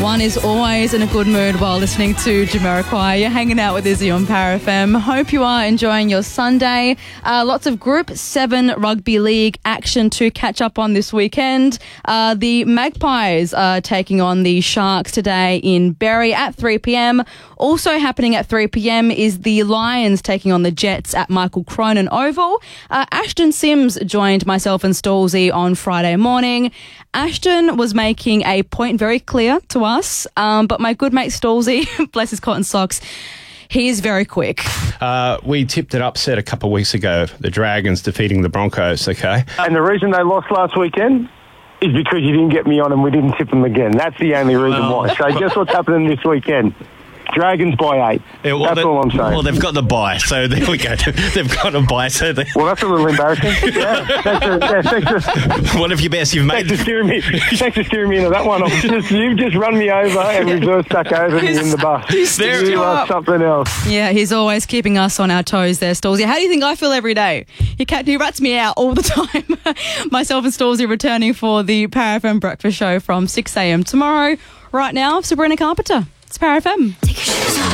One is always in a good mood while listening to Jamiroquai. You're hanging out with Izzy on Power FM. Hope you are enjoying your Sunday. Lots of Group 7 Rugby League action to catch up on this weekend. The Magpies are taking on the Sharks today in Berry at 3 p.m. Also happening at 3 p.m. is the Lions taking on the Jets at Michael Cronin Oval. Ashton Sims joined myself and Stallsy on Friday morning. Ashton was making a point very clear to us, but my good mate Stallsy, bless his cotton socks, he is very quick. We tipped an upset a couple of weeks ago, the Dragons defeating the Broncos, okay? And the reason they lost last weekend is because you didn't get me on and we didn't tip them again. That's the only reason why. So guess what's happening this weekend? Dragons by 8. Yeah, well, that's all I'm saying. Well, they've got the bye, so there we go. They've got a bye, so well, that's a little embarrassing. Thanks what have you best you've made? Thanks for steering me into that one. You've just run me over and reverse stuck over me in the bus. You are something else. Yeah, he's always keeping us on our toes there, Stallsy. How do you think I feel every day? He rats me out all the time. Myself and Stallsy returning for the Power FM breakfast show from 6 a.m. tomorrow. Right now, Sabrina Carpenter. It's Power FM.